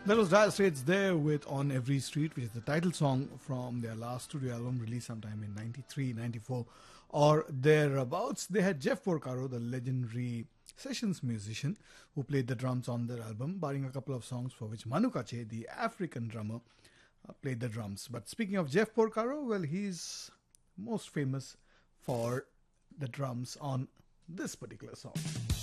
That was Dire Straits there with On Every Street, which is the title song from their last studio album released sometime in 93, 94 or thereabouts. They had Jeff Porcaro, the legendary sessions musician who played the drums on their album, barring a couple of songs for which Manu Katché, the African drummer, played the drums. But speaking of Jeff Porcaro, well, he's most famous for the drums on this particular song.